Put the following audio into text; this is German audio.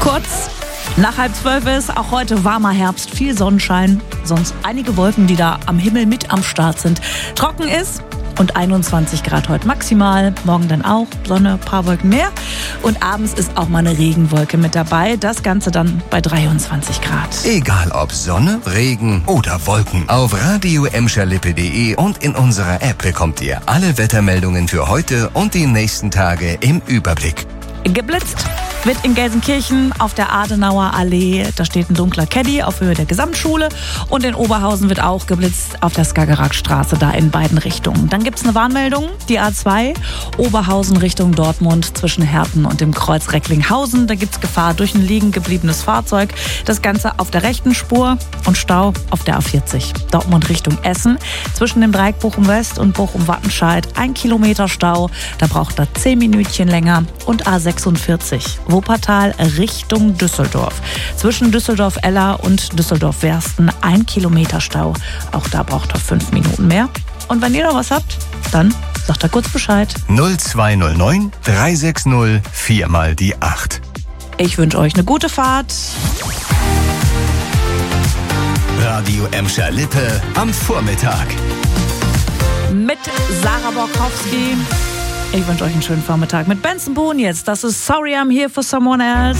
Kurz nach 11:30 ist auch heute warmer Herbst, viel Sonnenschein, sonst einige Wolken, die da am Himmel mit am Start sind. Trocken ist und 21 Grad heute maximal, morgen dann auch Sonne, paar Wolken mehr und abends ist auch mal eine Regenwolke mit dabei, das Ganze dann bei 23 Grad. Egal ob Sonne, Regen oder Wolken, auf radio-emscherlippe.de und in unserer App bekommt ihr alle Wettermeldungen für heute und die nächsten Tage im Überblick. Geblitzt wird in Gelsenkirchen auf der Adenauer Allee. Da steht ein dunkler Caddy auf Höhe der Gesamtschule. Und in Oberhausen wird auch geblitzt auf der Skagerrakstraße, da in beiden Richtungen. Dann gibt es eine Warnmeldung, die A2, Oberhausen Richtung Dortmund zwischen Herten und dem Kreuz Recklinghausen. Da gibt es Gefahr durch ein liegen gebliebenes Fahrzeug. Das Ganze auf der rechten Spur und Stau auf der A40. Dortmund Richtung Essen zwischen dem Dreieck Bochum-West und Bochum-Wattenscheid 1 Kilometer Stau. Da braucht er 10 Minütchen länger. Und A46. Wuppertal Richtung Düsseldorf. Zwischen Düsseldorf-Eller und Düsseldorf-Wersten 1 Kilometer Stau. Auch da braucht er 5 Minuten mehr. Und wenn ihr noch was habt, dann sagt er kurz Bescheid. 0209 360 4 mal die 8. Ich wünsche euch eine gute Fahrt. Radio Emscher-Lippe am Vormittag. Mit Sarah Borkowski. Ich wünsche euch einen schönen Vormittag mit Benson Boone jetzt. Das ist Sorry I'm Here for Someone Else.